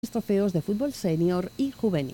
trofeos de fútbol senior y juvenil.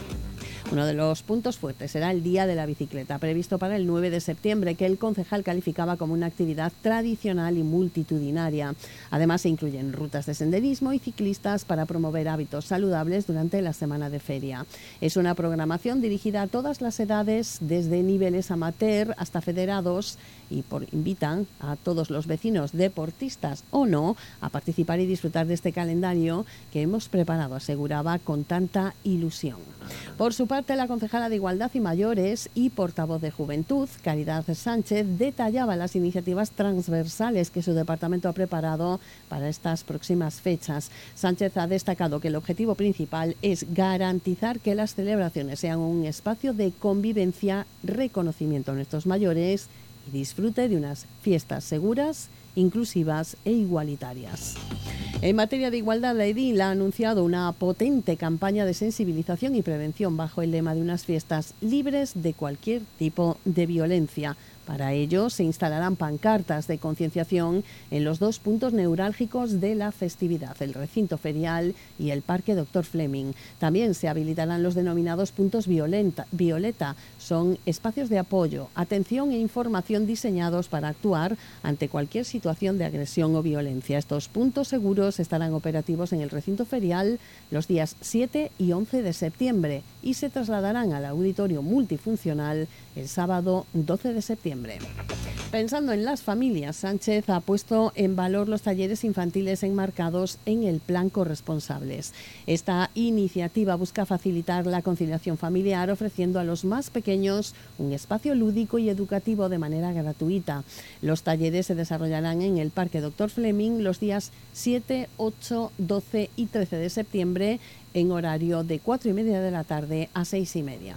Uno de los puntos fuertes será el Día de la Bicicleta, previsto para el 9 de septiembre, que el concejal calificaba como una actividad tradicional y multitudinaria. Además, se incluyen rutas de senderismo y ciclistas para promover hábitos saludables durante la semana de feria. Es una programación dirigida a todas las edades, desde niveles amateur hasta federados, y invitan a todos los vecinos, deportistas o no, a participar y disfrutar de este calendario que hemos preparado, aseguraba, con tanta ilusión. Por su parte, la concejala de Igualdad y Mayores y portavoz de Juventud, Caridad Sánchez, detallaba las iniciativas transversales que su departamento ha preparado para estas próximas fechas. Sánchez ha destacado que el objetivo principal es garantizar que las celebraciones sean un espacio de convivencia, reconocimiento a nuestros mayores y disfrute de unas fiestas seguras, inclusivas e igualitarias. En materia de igualdad, la edil ha anunciado una potente campaña de sensibilización y prevención bajo el lema de unas fiestas libres de cualquier tipo de violencia. Para ello, se instalarán pancartas de concienciación en los dos puntos neurálgicos de la festividad, el recinto ferial y el Parque Dr. Fleming. También se habilitarán los denominados puntos violeta. Son espacios de apoyo, atención e información diseñados para actuar ante cualquier situación de agresión o violencia. Estos puntos seguros estarán operativos en el recinto ferial los días 7 y 11 de septiembre y se trasladarán al auditorio multifuncional el sábado 12 de septiembre. Pensando en las familias, Sánchez ha puesto en valor los talleres infantiles enmarcados en el Plan Corresponsables. Esta iniciativa busca facilitar la conciliación familiar, ofreciendo a los más pequeños un espacio lúdico y educativo de manera gratuita. Los talleres se desarrollarán en el Parque Dr. Fleming los días 7, 8, 12 y 13 de septiembre en horario de 4:30 de la tarde a 6:30.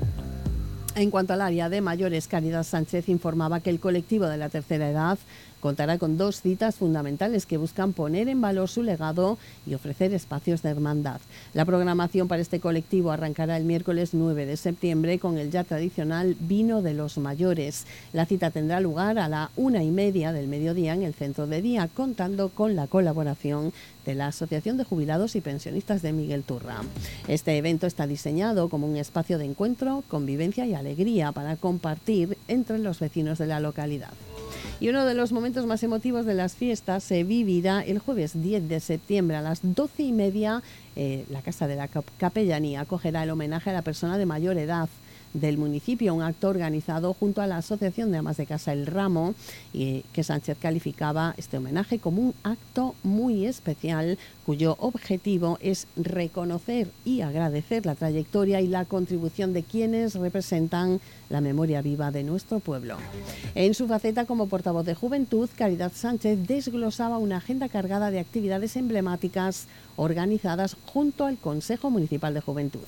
En cuanto al área de mayores, Caridad Sánchez informaba que el colectivo de la tercera edad contará con dos citas fundamentales que buscan poner en valor su legado y ofrecer espacios de hermandad. La programación para este colectivo arrancará el miércoles 9 de septiembre con el ya tradicional Vino de los Mayores. La cita tendrá lugar a la 1:30 del mediodía en el centro de día, contando con la colaboración de la Asociación de Jubilados y Pensionistas de Miguel Turra. Este evento está diseñado como un espacio de encuentro, convivencia y alegría para compartir entre los vecinos de la localidad. Y uno de los momentos más emotivos de las fiestas se vivirá el jueves 10 de septiembre a las 12:30. La Casa de la Capellanía acogerá el homenaje a la persona de mayor edad del municipio, un acto organizado junto a la Asociación de Amas de Casa El Ramo, y que Sánchez calificaba este homenaje como un acto muy especial cuyo objetivo es reconocer y agradecer la trayectoria y la contribución de quienes representan la memoria viva de nuestro pueblo. En su faceta como portavoz de Juventud, Caridad Sánchez desglosaba una agenda cargada de actividades emblemáticas organizadas junto al Consejo Municipal de Juventud.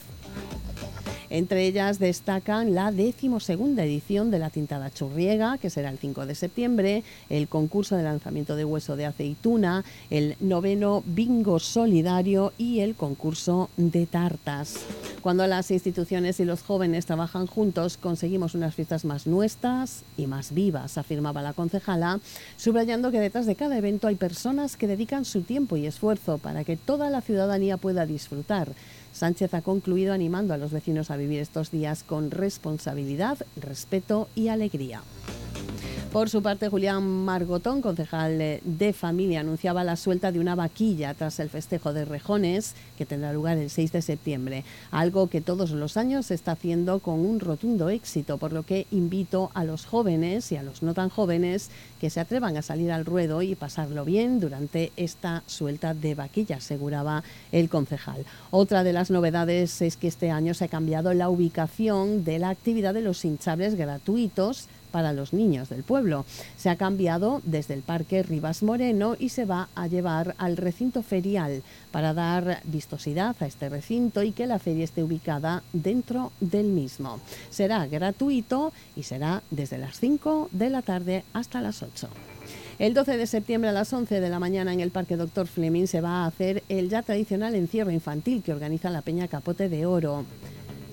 Entre ellas destacan la 12ª edición de la Tintada Churriega, que será el 5 de septiembre, el concurso de lanzamiento de hueso de aceituna, el 9º Bingo Solidario y el concurso de tartas. Cuando las instituciones y los jóvenes trabajan juntos, conseguimos unas fiestas más nuestras y más vivas, afirmaba la concejala, subrayando que detrás de cada evento hay personas que dedican su tiempo y esfuerzo para que toda la ciudadanía pueda disfrutar. Sánchez ha concluido animando a los vecinos a vivir estos días con responsabilidad, respeto y alegría. Por su parte, Julián Margotón, concejal de Familia, anunciaba la suelta de una vaquilla tras el festejo de Rejones, que tendrá lugar el 6 de septiembre, algo que todos los años se está haciendo con un rotundo éxito, por lo que invito a los jóvenes y a los no tan jóvenes que se atrevan a salir al ruedo y pasarlo bien durante esta suelta de vaquilla, aseguraba el concejal. Otra de las novedades es que este año se ha cambiado la ubicación de la actividad de los hinchables gratuitos para los niños del pueblo. Se ha cambiado desde el Parque Rivas Moreno y se va a llevar al recinto ferial para dar vistosidad a este recinto y que la feria esté ubicada dentro del mismo. Será gratuito y será desde las 5 de la tarde hasta las 8. El 12 de septiembre a las 11 de la mañana en el Parque Dr. Fleming se va a hacer el ya tradicional encierro infantil que organiza la Peña Capote de Oro.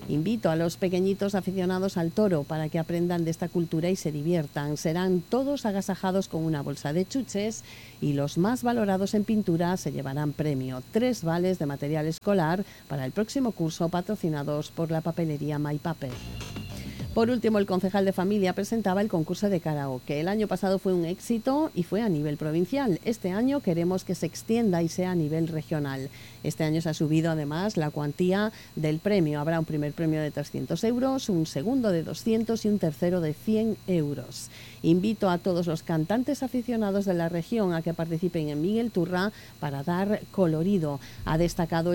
Invito a los pequeñitos aficionados al toro para que aprendan de esta cultura y se diviertan. Serán todos agasajados con una bolsa de chuches y los más valorados en pintura se llevarán premio: 3 vales de material escolar para el próximo curso, patrocinados por la papelería My Paper. Por último, el concejal de Familia presentaba el concurso de karaoke. El año pasado fue un éxito y fue a nivel provincial. Este año queremos que se extienda y sea a nivel regional. Este año se ha subido además la cuantía del premio. Habrá un primer premio de 300 euros, un segundo de 200 y un tercero de 100 euros. Invito a todos los cantantes aficionados de la región a que participen en Miguel Turra para dar colorido. Ha destacado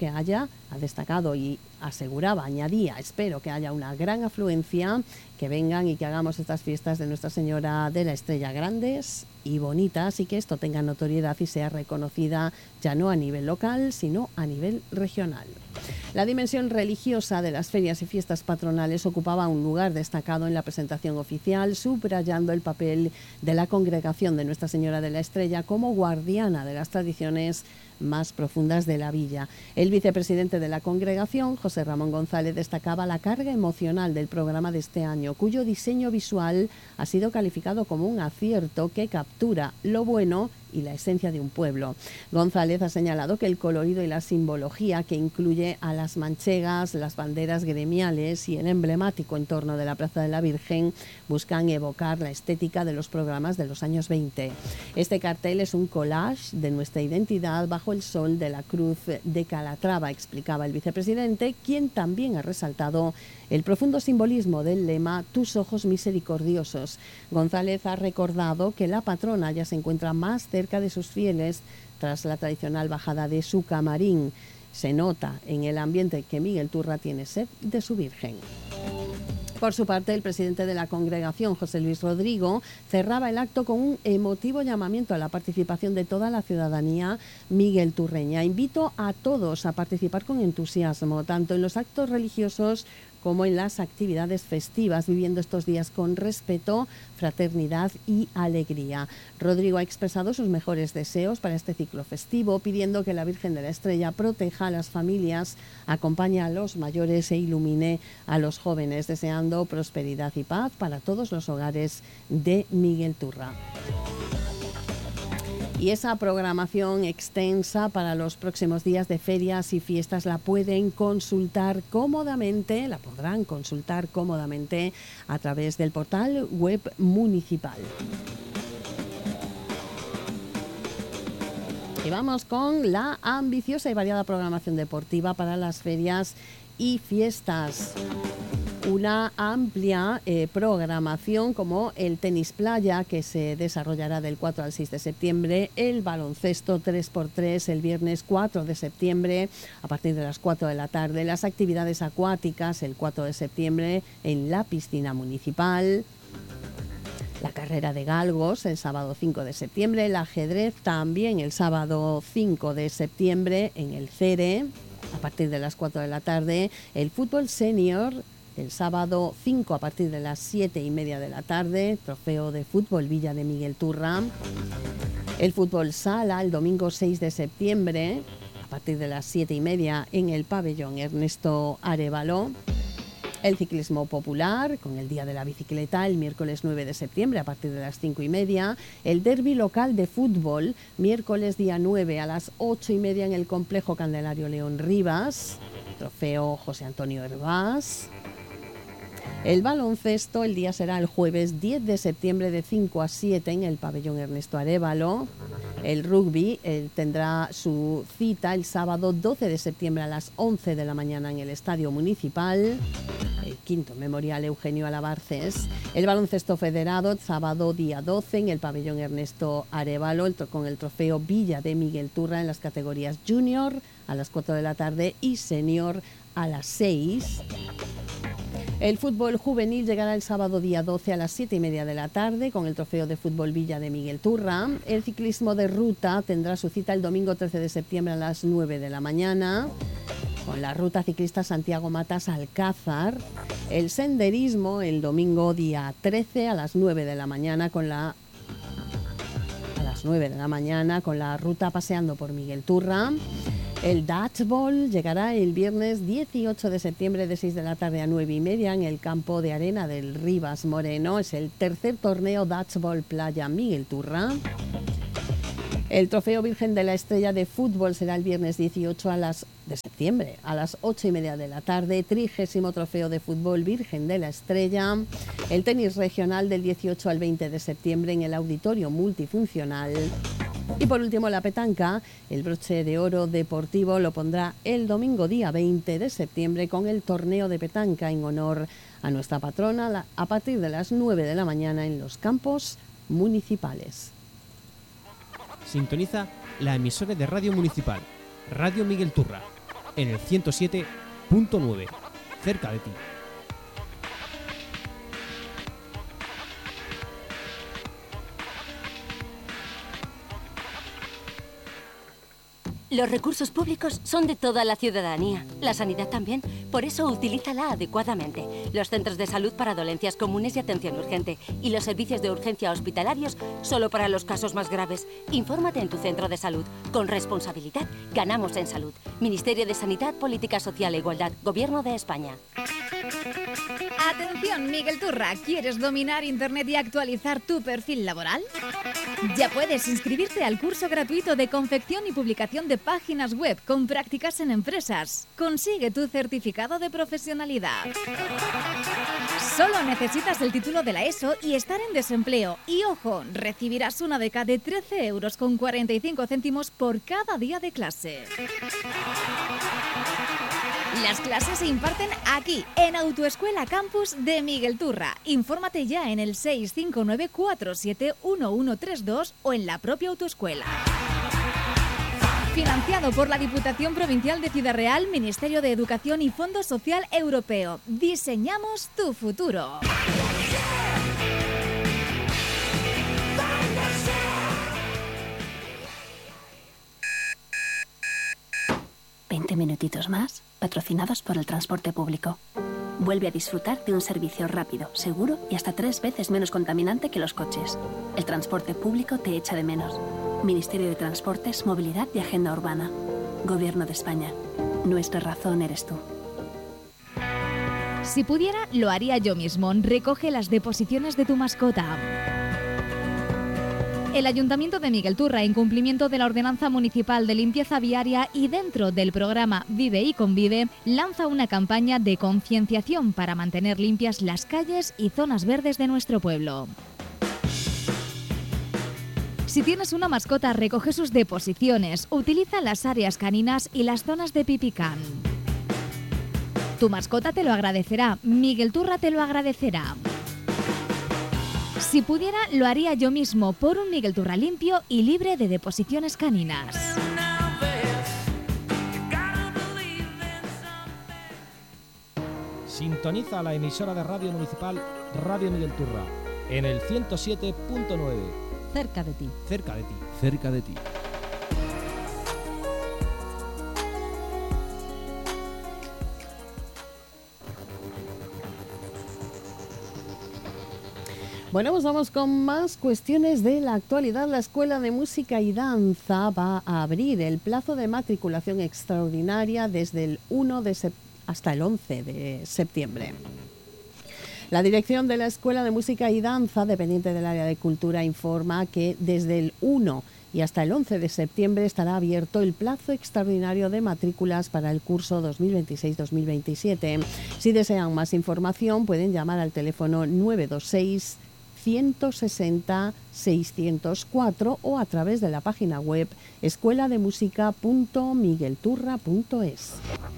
y aseguraba, añadía, espero que haya una gran afluencia, que vengan y que hagamos estas fiestas de Nuestra Señora de la Estrella grandes y bonitas, y que esto tenga notoriedad y sea reconocida ya no a nivel local, sino a nivel regional. La dimensión religiosa de las ferias y fiestas patronales ocupaba un lugar destacado en la presentación oficial, subrayando el papel de la congregación de Nuestra Señora de la Estrella como guardiana de las tradiciones más profundas de la villa. El vicepresidente de la congregación, José Ramón González, destacaba la carga emocional del programa de este año, cuyo diseño visual ha sido calificado como un acierto que captura lo bueno y la esencia de un pueblo. González ha señalado que el colorido y la simbología que incluye a las manchegas, las banderas gremiales y el emblemático entorno de la Plaza de la Virgen buscan evocar la estética de los programas de los años 20. Este cartel es un collage de nuestra identidad bajo el sol de la Cruz de Calatrava, explicaba el vicepresidente, quien también ha resaltado el profundo simbolismo del lema «Tus ojos misericordiosos». González ha recordado que la patrona ya se encuentra más cerca de sus fieles tras la tradicional bajada de su camarín. Se nota en el ambiente que Miguel Turra tiene sed de su Virgen. Por su parte, el presidente de la congregación, José Luis Rodrigo, cerraba el acto con un emotivo llamamiento a la participación de toda la ciudadanía miguelturreña. Invito a todos a participar con entusiasmo, tanto en los actos religiosos como en las actividades festivas, viviendo estos días con respeto, fraternidad y alegría. Rodrigo ha expresado sus mejores deseos para este ciclo festivo, pidiendo que la Virgen de la Estrella proteja a las familias, acompañe a los mayores e ilumine a los jóvenes, deseando prosperidad y paz para todos los hogares de Miguel Turra. Y esa programación extensa para los próximos días de ferias y fiestas la podrán consultar cómodamente a través del portal web municipal. Y vamos con la ambiciosa y variada programación deportiva para las ferias y fiestas. Una amplia programación como el tenis playa, que se desarrollará del 4 al 6 de septiembre, el baloncesto 3x3 el viernes 4 de septiembre a partir de las 4 de la tarde, las actividades acuáticas el 4 de septiembre en la piscina municipal, la carrera de galgos el sábado 5 de septiembre, el ajedrez también el sábado 5 de septiembre en el CERE a partir de las 4 de la tarde, el fútbol senior el sábado 5 a partir de las 7:30 de la tarde, trofeo de fútbol Villa de Miguel Turra. El fútbol sala el domingo 6 de septiembre a partir de las 7:30 en el pabellón Ernesto Arévalo. El ciclismo popular con el Día de la Bicicleta el miércoles 9 de septiembre a partir de las 5:30. El derbi local de fútbol miércoles día 9 a las 8:30 en el complejo Candelario León Rivas, trofeo José Antonio Hervás. El baloncesto, el día será el jueves 10 de septiembre de 5 a 7 en el pabellón Ernesto Arévalo. El rugby tendrá su cita el sábado 12 de septiembre a las 11 de la mañana en el Estadio Municipal. El quinto memorial Eugenio Alabarces. El baloncesto federado, sábado día 12 en el pabellón Ernesto Arévalo, con el trofeo Villa de Miguel Turra en las categorías junior a las 4 de la tarde y senior a las 6. El fútbol juvenil llegará el sábado día 12 a las 7:30 de la tarde con el trofeo de fútbol Villa de Miguel Turra. El ciclismo de ruta tendrá su cita el domingo 13 de septiembre a las 9 de la mañana con la ruta ciclista Santiago Matas Alcázar. El senderismo el domingo día 13 a las 9 de la mañana con la ruta Paseando por Miguel Turra. El Dodgeball llegará el viernes 18 de septiembre de 6 de la tarde a 9:30 en el campo de arena del Rivas Moreno. Es el tercer torneo Dodgeball Playa Miguel Turra. El Trofeo Virgen de la Estrella de fútbol será el viernes 18 de septiembre a las 8:30 de la tarde. 30º Trofeo de Fútbol Virgen de la Estrella. El tenis regional del 18 al 20 de septiembre en el Auditorio Multifuncional. Y por último, la petanca, el broche de oro deportivo lo pondrá el domingo día 20 de septiembre con el torneo de petanca en honor a nuestra patrona a partir de las 9 de la mañana en los campos municipales. Sintoniza la emisora de Radio Municipal, Radio Miguel Turra, en el 107.9, cerca de ti. Los recursos públicos son de toda la ciudadanía. La sanidad también. Por eso, utilízala adecuadamente. Los centros de salud para dolencias comunes y atención urgente. Y los servicios de urgencia hospitalarios solo para los casos más graves. Infórmate en tu centro de salud. Con responsabilidad, ganamos en salud. Ministerio de Sanidad, Política Social e Igualdad. Gobierno de España. Atención, Miguel Turra. ¿Quieres dominar Internet y actualizar tu perfil laboral? Ya puedes inscribirte al curso gratuito de confección y publicación de páginas web con prácticas en empresas. Consigue tu certificado de profesionalidad. Solo necesitas el título de la ESO y estar en desempleo. Y ojo, recibirás una beca de 13,45 € por cada día de clase. Las clases se imparten aquí, en Autoescuela Campus de Miguel Turra. Infórmate ya en el 659471132 o en la propia autoescuela. Financiado por la Diputación Provincial de Ciudad Real, Ministerio de Educación y Fondo Social Europeo. Diseñamos tu futuro. «20 minutitos más», patrocinados por el transporte público. Vuelve a disfrutar de un servicio rápido, seguro y hasta 3 veces menos contaminante que los coches. El transporte público te echa de menos. Ministerio de Transportes, Movilidad y Agenda Urbana. Gobierno de España. Nuestra razón eres tú. Si pudiera, lo haría yo mismo. Recoge las deposiciones de tu mascota. El Ayuntamiento de Miguel Turra, en cumplimiento de la Ordenanza Municipal de Limpieza Viaria y dentro del programa Vive y Convive, lanza una campaña de concienciación para mantener limpias las calles y zonas verdes de nuestro pueblo. Si tienes una mascota, recoge sus deposiciones, utiliza las áreas caninas y las zonas de pipicán. Tu mascota te lo agradecerá, Miguel Turra te lo agradecerá. Si pudiera, lo haría yo mismo por un Miguel Turra limpio y libre de deposiciones caninas. Sintoniza la emisora de Radio Municipal, Radio Miguel Turra, en el 107.9. Cerca de ti. Cerca de ti. Cerca de ti. Bueno, pues vamos con más cuestiones de la actualidad. La Escuela de Música y Danza va a abrir el plazo de matriculación extraordinaria desde el 1 hasta el 11 de septiembre. La dirección de la Escuela de Música y Danza, dependiente del área de cultura, informa que desde el 1 y hasta el 11 de septiembre estará abierto el plazo extraordinario de matrículas para el curso 2026-2027. Si desean más información, pueden llamar al teléfono 926 160 604 o a través de la página web escuelademusica.miguelturra.es.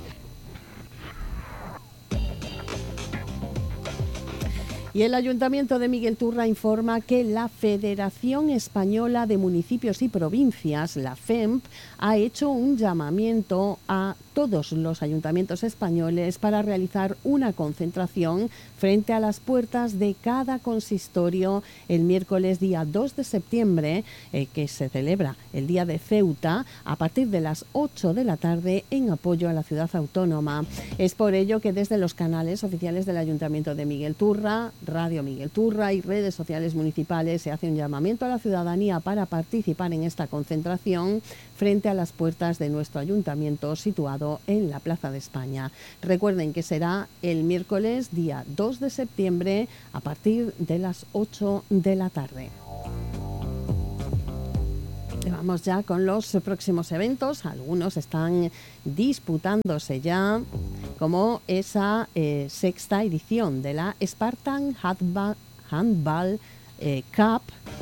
Y el Ayuntamiento de Miguel Turra informa que la Federación Española de Municipios y Provincias, la FEMP, ha hecho un llamamiento a todos los ayuntamientos españoles para realizar una concentración frente a las puertas de cada consistorio el miércoles día 2 de septiembre, que se celebra el Día de Ceuta, a partir de las 8 de la tarde en apoyo a la ciudad autónoma. Es por ello que desde los canales oficiales del Ayuntamiento de Miguel Turra, Radio Miguel Turra y redes sociales municipales se hace un llamamiento a la ciudadanía para participar en esta concentración frente a las puertas de nuestro ayuntamiento situado en la Plaza de España. Recuerden que será el miércoles día 2 de septiembre a partir de las 8 de la tarde. Vamos ya con los próximos eventos. Algunos están disputándose ya, como esa sexta edición de la Spartan Handball Cup,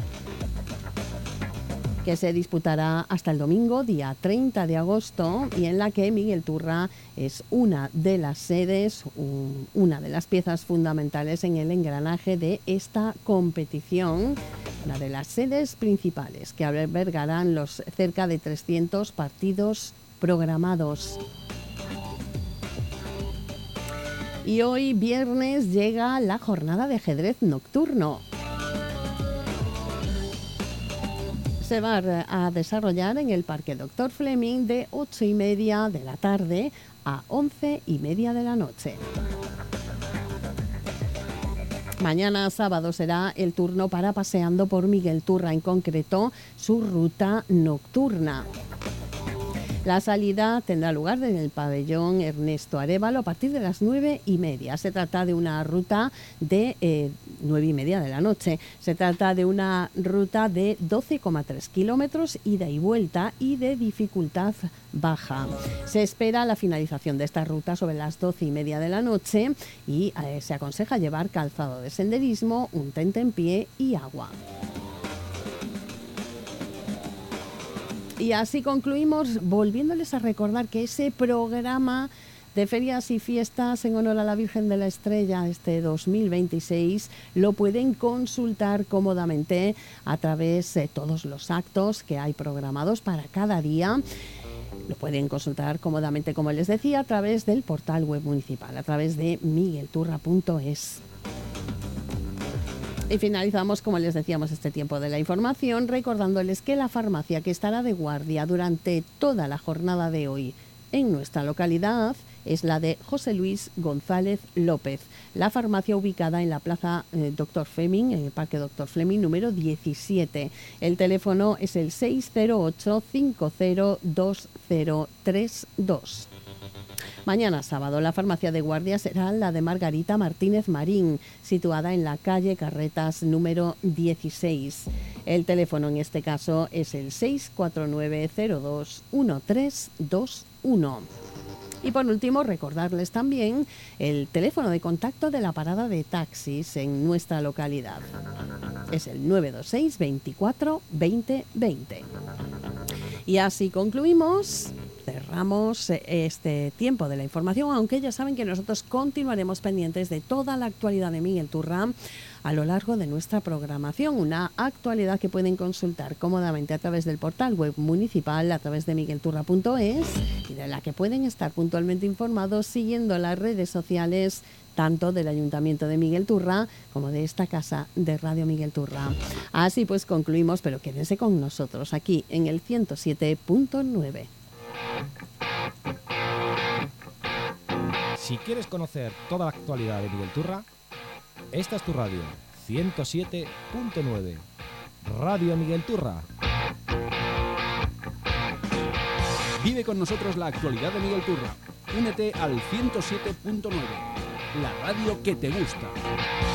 que se disputará hasta el domingo, día 30 de agosto, y en la que Miguel Turra es una de las sedes, una de las piezas fundamentales en el engranaje de esta competición, una de las sedes principales que albergarán los cerca de 300 partidos programados. Y hoy viernes llega la jornada de ajedrez nocturno. Se va a desarrollar en el Parque Dr. Fleming de 8:30 de la tarde a 11:30 de la noche. Mañana sábado será el turno para Paseando por Miguel Turra, en concreto su ruta nocturna. La salida tendrá lugar en el pabellón Ernesto Arévalo a partir de las 9:30. Se trata de una ruta de 9:30 de la noche. Se trata de una ruta de 12,3 kilómetros ida y vuelta y de dificultad baja. Se espera la finalización de esta ruta sobre las 12:30 de la noche y se aconseja llevar calzado de senderismo, un tentempié y agua. Y así concluimos volviéndoles a recordar que ese programa de ferias y fiestas en honor a la Virgen de la Estrella este 2026 lo pueden consultar cómodamente a través de todos los actos que hay programados para cada día. Lo pueden consultar cómodamente, como les decía, a través del portal web municipal, a través de miguelturra.es. Y finalizamos, como les decíamos, este tiempo de la información, recordándoles que la farmacia que estará de guardia durante toda la jornada de hoy en nuestra localidad es la de José Luis González López, la farmacia ubicada en la Plaza Dr. Fleming, en el Parque Dr. Fleming número 17. El teléfono es el 608-502032. Mañana sábado la farmacia de guardia será la de Margarita Martínez Marín, situada en la calle Carretas número 16. El teléfono en este caso es el 649-02-1321. Y por último, recordarles también el teléfono de contacto de la parada de taxis en nuestra localidad. Es el 926 24 20 20. Y así concluimos. Cerramos este tiempo de la información, aunque ya saben que nosotros continuaremos pendientes de toda la actualidad de Miguel Turra a lo largo de nuestra programación. Una actualidad que pueden consultar cómodamente a través del portal web municipal, a través de miguelturra.es, y de la que pueden estar puntualmente informados siguiendo las redes sociales tanto del Ayuntamiento de Miguel Turra como de esta casa de Radio Miguel Turra. Así pues concluimos, pero quédense con nosotros aquí en el 107.9. Si quieres conocer toda la actualidad de Miguel Turra, esta es tu radio, 107.9, Radio Miguel Turra. Vive con nosotros la actualidad de Miguel Turra. Únete al 107.9, la radio que te gusta.